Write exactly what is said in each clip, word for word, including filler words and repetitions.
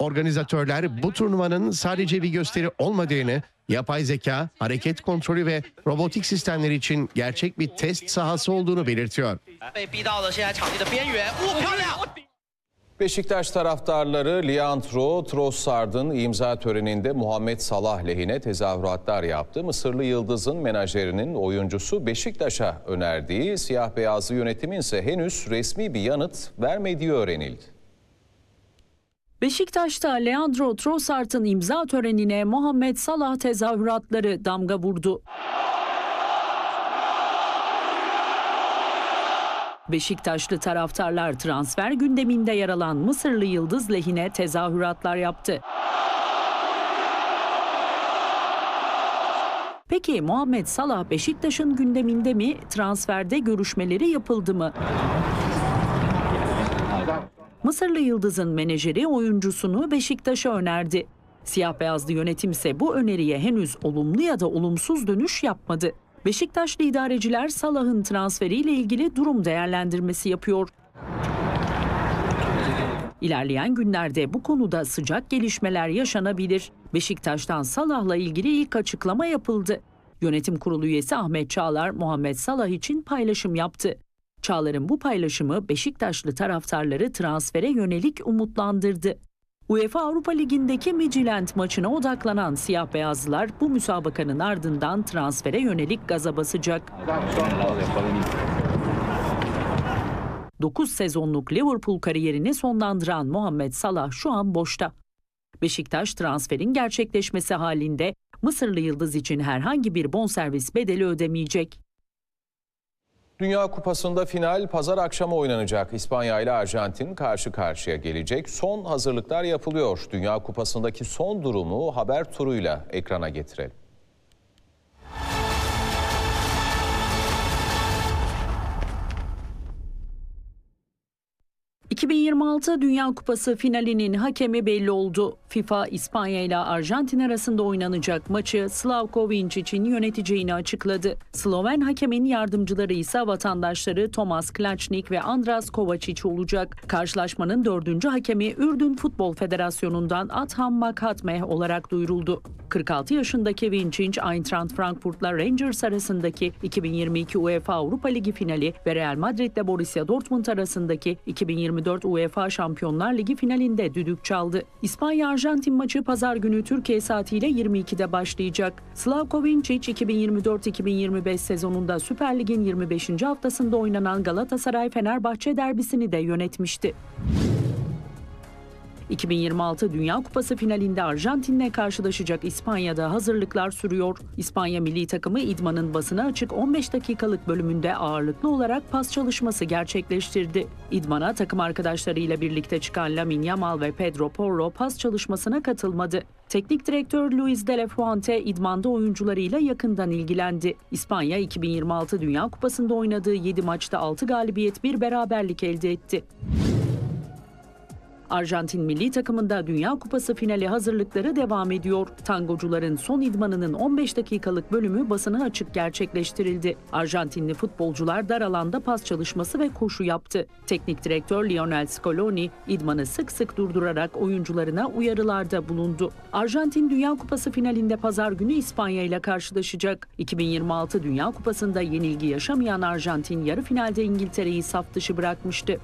Organizatörler bu turnuvanın sadece bir gösteri olmadığını, yapay zeka, hareket kontrolü ve robotik sistemler için gerçek bir test sahası olduğunu belirtiyor. Beşiktaş taraftarları Leandro Trossard'ın imza töreninde Muhammed Salah lehine tezahüratlar yaptı. Mısırlı Yıldız'ın menajerinin oyuncusu Beşiktaş'a önerdiği siyah beyazlı yönetimin ise henüz resmi bir yanıt vermediği öğrenildi. Beşiktaş'ta Leandro Trossard'ın imza törenine Muhammed Salah tezahüratları damga vurdu. Beşiktaşlı taraftarlar transfer gündeminde yer alan Mısırlı Yıldız lehine tezahüratlar yaptı. Peki Muhammed Salah Beşiktaş'ın gündeminde mi? Transferde görüşmeleri yapıldı mı? Mısırlı Yıldız'ın menajeri oyuncusunu Beşiktaş'a önerdi. Siyah beyazlı yönetim ise bu öneriye henüz olumlu ya da olumsuz dönüş yapmadı. Beşiktaşlı idareciler Salah'ın transferiyle ilgili durum değerlendirmesi yapıyor. İlerleyen günlerde bu konuda sıcak gelişmeler yaşanabilir. Beşiktaş'tan Salah'la ilgili ilk açıklama yapıldı. Yönetim kurulu üyesi Ahmet Çağlar, Muhammed Salah için paylaşım yaptı. Çağlar'ın bu paylaşımı Beşiktaşlı taraftarları transfere yönelik umutlandırdı. UEFA Avrupa Ligi'ndeki Midtjylland maçına odaklanan siyah beyazlılar bu müsabakanın ardından transfere yönelik gaza basacak. dokuz sezonluk Liverpool kariyerini sonlandıran Muhammed Salah şu an boşta. Beşiktaş transferin gerçekleşmesi halinde Mısırlı Yıldız için herhangi bir bonservis bedeli ödemeyecek. Dünya Kupası'nda final pazar akşamı oynanacak. İspanya ile Arjantin karşı karşıya gelecek. Son hazırlıklar yapılıyor. Dünya Kupası'ndaki son durumu haber turuyla ekrana getirelim. iki bin yirmi altı Dünya Kupası finalinin hakemi belli oldu. FIFA, İspanya ile Arjantin arasında oynanacak maçı Slavko Vincic'in yöneteceğini açıkladı. Sloven hakemin yardımcıları ise vatandaşları Tomas Klačnik ve Andras Kovačić olacak. Karşılaşmanın dördüncü hakemi Ürdün Futbol Federasyonu'ndan Adham Makhatmeh olarak duyuruldu. kırk altı yaşındaki Vincic, Eintracht Frankfurt'la Rangers arasındaki iki bin yirmi iki UEFA Avrupa Ligi finali ve Real Madrid'le Borussia Dortmund arasındaki iki bin yirmi dört UEFA Şampiyonlar Ligi finalinde düdük çaldı. İspanya-Arjantin maçı pazar günü Türkiye saatiyle yirmi ikide başlayacak. Slavko Vincic, iki bin yirmi dört iki bin yirmi beş sezonunda Süper Lig'in yirmi beşinci haftasında oynanan Galatasaray-Fenerbahçe derbisini de yönetmişti. iki bin yirmi altı Dünya Kupası finalinde Arjantin'le karşılaşacak İspanya'da hazırlıklar sürüyor. İspanya milli takımı idmanın basına açık on beş dakikalık bölümünde ağırlıklı olarak pas çalışması gerçekleştirdi. İdmana takım arkadaşlarıyla birlikte çıkan Lamine Yamal ve Pedro Porro pas çalışmasına katılmadı. Teknik direktör Luis de la Fuente idmanda oyuncularıyla yakından ilgilendi. İspanya iki bin yirmi altı Dünya Kupası'nda oynadığı yedi maçta altı galibiyet bir beraberlik elde etti. Arjantin milli takımında Dünya Kupası finali hazırlıkları devam ediyor. Tangocuların son idmanının on beş dakikalık bölümü basına açık gerçekleştirildi. Arjantinli futbolcular dar alanda pas çalışması ve koşu yaptı. Teknik direktör Lionel Scaloni idmanı sık sık durdurarak oyuncularına uyarılarda bulundu. Arjantin Dünya Kupası finalinde pazar günü İspanya ile karşılaşacak. iki bin yirmi altı Dünya Kupası'nda yenilgi yaşamayan Arjantin yarı finalde İngiltere'yi saf dışı bırakmıştı.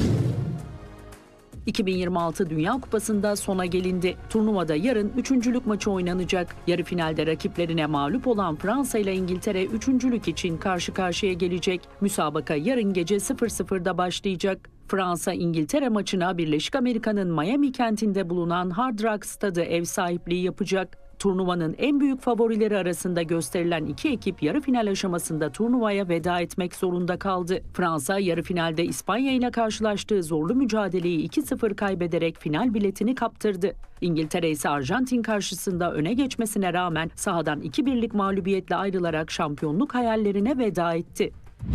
iki bin yirmi altı Dünya Kupası'nda sona gelindi. Turnuvada yarın üçüncülük maçı oynanacak. Yarı finalde rakiplerine mağlup olan Fransa ile İngiltere üçüncülük için karşı karşıya gelecek. Müsabaka yarın gece sıfır sıfırda başlayacak. Fransa İngiltere maçına Birleşik Amerika'nın Miami kentinde bulunan Hard Rock Stadı ev sahipliği yapacak. Turnuvanın en büyük favorileri arasında gösterilen iki ekip yarı final aşamasında turnuvaya veda etmek zorunda kaldı. Fransa yarı finalde İspanya ile karşılaştığı zorlu mücadeleyi iki sıfır kaybederek final biletini kaptırdı. İngiltere ise Arjantin karşısında öne geçmesine rağmen sahadan iki birlik mağlubiyetle ayrılarak şampiyonluk hayallerine veda etti.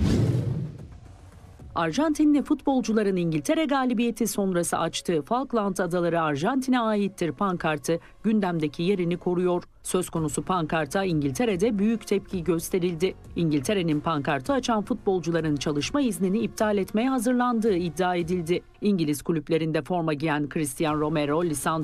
Arjantinli futbolcuların İngiltere galibiyeti sonrası açtığı Falkland Adaları Arjantin'e aittir pankartı gündemdeki yerini koruyor. Söz konusu pankarta İngiltere'de büyük tepki gösterildi. İngiltere'nin pankartı açan futbolcuların çalışma iznini iptal etmeye hazırlandığı iddia edildi. İngiliz kulüplerinde forma giyen Christian Romero, Lisandro